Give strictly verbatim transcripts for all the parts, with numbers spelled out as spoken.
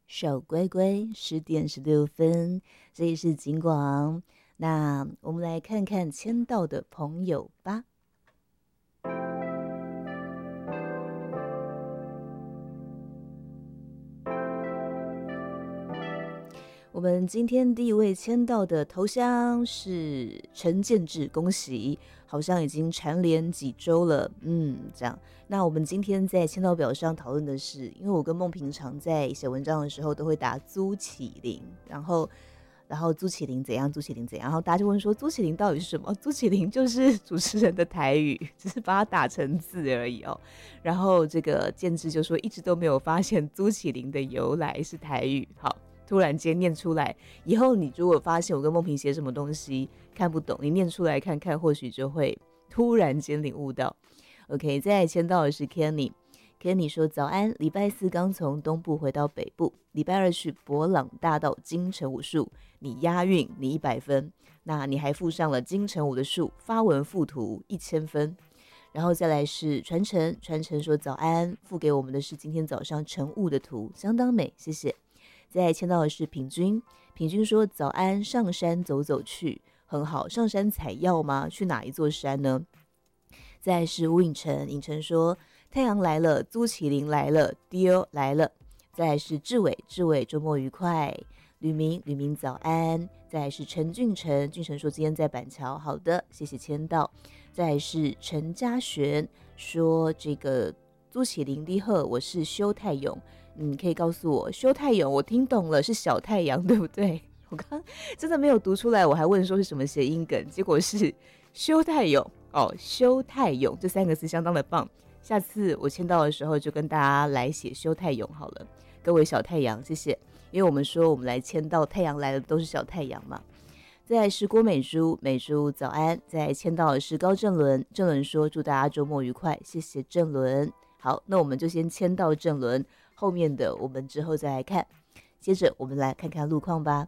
小乖乖，十点十六分，这里是景广。那我们来看看签到的朋友吧。我们今天第一位签到的头像是陈建志，恭喜，好像已经蝉联几周了，嗯，这样。那我们今天在签到表上讨论的是，因为我跟梦平常在写文章的时候都会打租启灵，然后，然后租启灵怎样，租启灵怎样，然后大家就问说租启灵到底是什么？租启灵就是主持人的台语，只是把它打成字而已哦。然后这个建志就说一直都没有发现租启灵的由来是台语，好。突然间念出来，以后你如果发现我跟梦萍写什么东西看不懂，你念出来看看，或许就会突然间领悟到。OK， 再来签到的是 Kenny，Kenny 说早安，礼拜四刚从东部回到北部，礼拜二去博朗大道金城武术，你押韵，你一百分，那你还附上了金城武的术发文附图一千分。然后再来是传承，传承说早安，附给我们的是今天早上晨雾的图，相当美，谢谢。再签到的是品君，品君说早安，上山走走去，很好。上山采药吗？去哪一座山呢？再来是吴颖辰，颖辰说太阳来了，租麒麟来了，丢来了。再来是志伟，志伟周末愉快。吕明，吕明早安。再来是陈俊成，俊成说今天在板桥，好的，谢谢签到。再来是陈嘉璇，说这个租麒麟你好，我是修泰勇。嗯，可以告诉我修太阳，我听懂了，是小太阳，对不对？我刚刚真的没有读出来，我还问说是什么谐音梗，结果是修太勇哦，修太勇这三个字相当的棒。下次我签到的时候就跟大家来写修太勇好了，各位小太阳，谢谢。因为我们说我们来签到太阳来了都是小太阳嘛。再来是郭美珠，美珠早安。再来签到的是高正伦，正伦说祝大家周末愉快，谢谢正伦。好，那我们就先签到正伦。后面的我们之后再来看，接着我们来看看路况吧。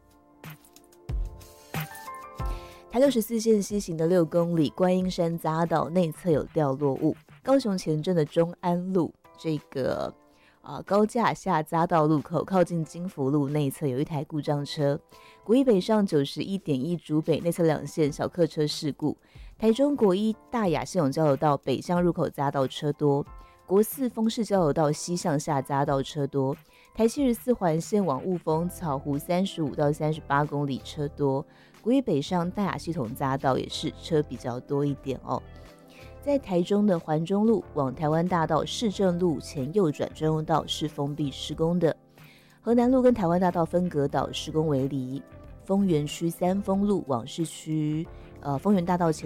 台六十四线西行的六公里，观音山匝道内侧有掉落物。高雄前镇的中安路这个、呃、高架下匝道路口，靠近金福路内侧有一台故障车。国一北上 九十一点一 竹北内侧两线小客车事故。台中国一大雅系统交流道北向入口匝道车多。国四丰市交流道西向下匝道车多，台七十四环线往雾峰草湖三十五到三十八公里车多，国一北上大雅系统匝道也是车比较多一点哦。在台中的环中路往台湾大道市政路前右转专用道是封闭施工的，河南路跟台湾大道分隔岛施工为离，丰原区三丰路往市区呃丰原大道前